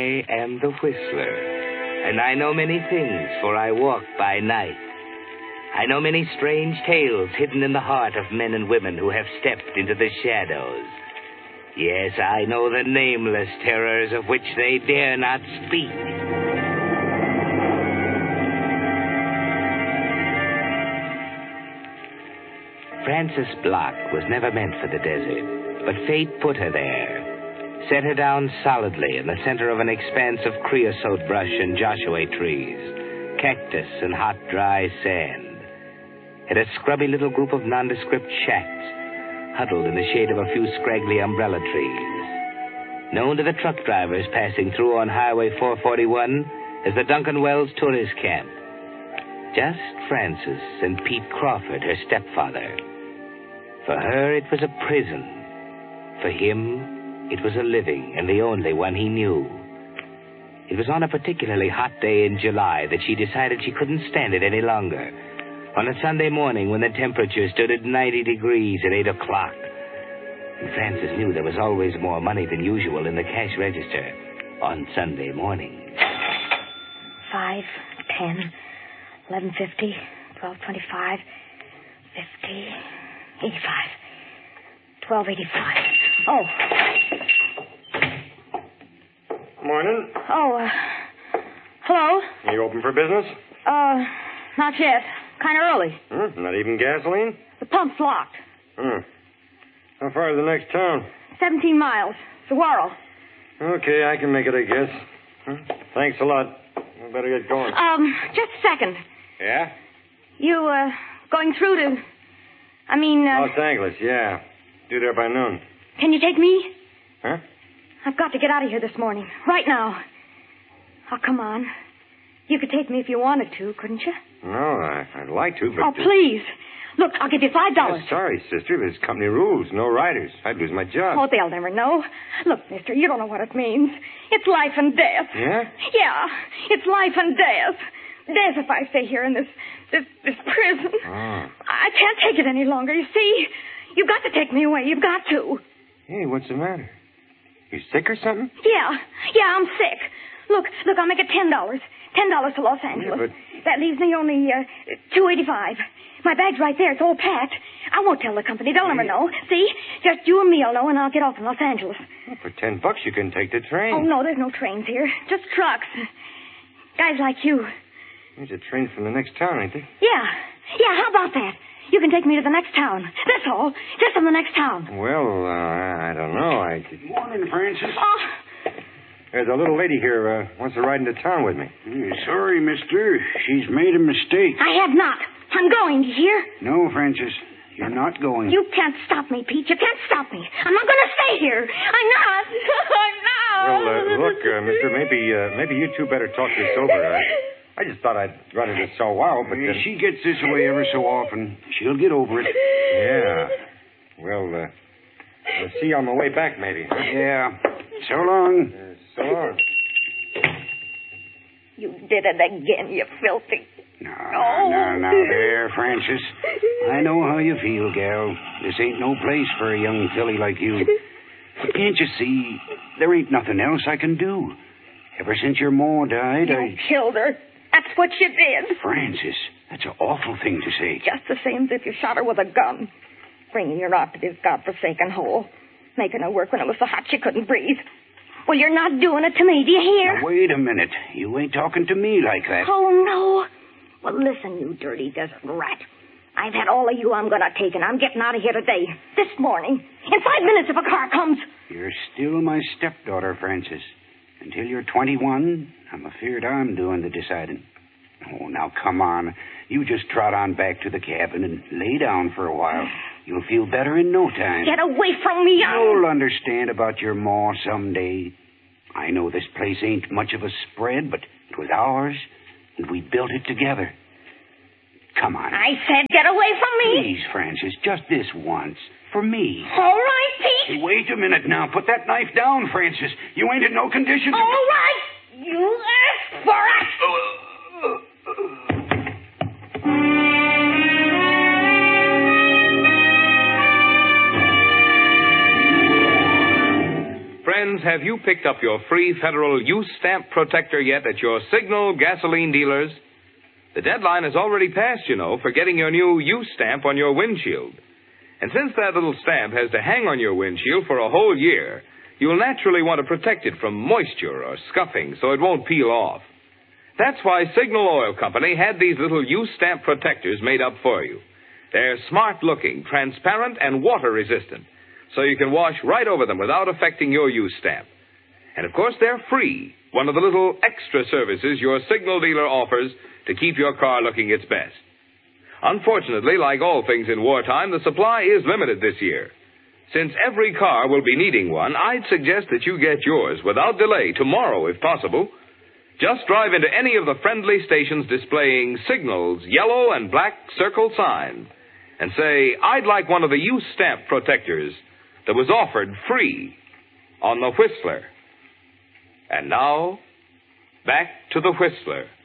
I am the Whistler, and I know many things, for I walk by night. I know many strange tales hidden in the heart of men and women who have stepped into the shadows. Yes, I know the nameless terrors of which they dare not speak. Frances Block was never meant for the desert, but fate put her there. Set her down solidly in the center of an expanse of creosote brush and Joshua trees, cactus and hot, dry sand. And a scrubby little group of nondescript shacks, huddled in the shade of a few scraggly umbrella trees. Known to the truck drivers passing through on Highway 441 as the Duncan Wells Tourist Camp. Just Frances and Pete Crawford, her stepfather. For her, it was a prison. For him, it was a living and the only one he knew. It was on a particularly hot day in July that she decided she couldn't stand it any longer. On a Sunday morning when the temperature stood at 90 degrees at 8 o'clock. And Frances knew there was always more money than usual in the cash register on Sunday mornings. 5, 10, 11.50, 12.25, 50, 85, 12.85. Oh. Morning. Oh, hello? Are you open for business? Not yet. Kind of early. Not even gasoline? The pump's locked. How far is the next town? 17 miles. Saguaro. Okay, I can make it, I guess. Thanks a lot. I better get going. Just a second. Yeah? You, going through to... Los Angeles, yeah. Due there by noon. Can you take me? Huh? I've got to get out of here this morning. Right now. Oh, come on. You could take me if you wanted to, couldn't you? No, I'd like to, but... Oh, please. Look, I'll give you $5. Sorry, sister. There's company rules. No riders. I'd lose my job. Oh, they'll never know. Look, mister, you don't know what it means. It's life and death. Yeah? Yeah, it's life and death. Death if I stay here in this prison. Oh. I can't take it any longer, you see. You've got to take me away. You've got to. Hey, what's the matter? You sick or something? Yeah, I'm sick. Look, I'll make it $10. $10 to Los Angeles. Yeah, but... That leaves me only $2.85. My bag's right there. It's all packed. I won't tell the company. They'll never know. See? Just you and me'll know, and I'll get off in Los Angeles. Well, for $10 you can take the train. Oh, no, there's no trains here. Just trucks. Guys like you. There's a train from the next town, ain't there? Yeah, how about that? You can take me to the next town. That's all. Just from the next town. Well, I don't know. Morning, Francis. Oh. There's a little lady here wants to ride into town with me. Sorry, mister. She's made a mistake. I have not. I'm going, you hear? No, Francis. You're not going. You can't stop me, Pete. You can't stop me. I'm not going to stay here. I'm not. Well, look, mister, maybe you two better talk this over. I just thought I'd run into so well, but... She gets this way ever so often. She'll get over it. Yeah. Well, we'll see you on the way back, maybe. Huh? Yeah. So long. So long. You did it again, you filthy... No, there, Francis. I know how you feel, gal. This ain't no place for a young filly like you. But can't you see, there ain't nothing else I can do. Ever since your ma died, You killed her. That's what you did. Francis, that's an awful thing to say. Just the same as if you shot her with a gun. Bringing her out to this godforsaken hole. Making her work when it was so hot she couldn't breathe. Well, you're not doing it to me, do you hear? Now, wait a minute. You ain't talking to me like that. Oh, no. Well, listen, you dirty desert rat. I've had all of you I'm going to take, and I'm getting out of here today. This morning. In 5 minutes if a car comes. You're still my stepdaughter, Francis. Until you're 21, I'm afeard I'm doing the deciding. Oh, now, come on. You just trot on back to the cabin and lay down for a while. You'll feel better in no time. Get away from me. You'll understand about your ma someday. I know this place ain't much of a spread, but it was ours, and we built it together. Come on. I said get away from me. Please, Francis, just this once. For me. All right, Pete. Hey, wait a minute now. Put that knife down, Francis. You ain't in no condition to... All right. You asked for Friends have you picked up your free federal use stamp protector yet at your Signal gasoline dealers? The deadline has already passed, you know, for getting your new use stamp on your windshield. And since that little stamp has to hang on your windshield for a whole year, you'll naturally want to protect it from moisture or scuffing so it won't peel off. That's why Signal Oil Company had these little use stamp protectors made up for you. They're smart-looking, transparent, and water-resistant, so you can wash right over them without affecting your use stamp. And, of course, they're free, one of the little extra services your Signal dealer offers to keep your car looking its best. Unfortunately, like all things in wartime, the supply is limited this year. Since every car will be needing one, I'd suggest that you get yours without delay tomorrow, if possible. Just drive into any of the friendly stations displaying Signal's yellow and black circle sign and say, I'd like one of the use stamp protectors that was offered free on the Whistler. And now, back to the Whistler.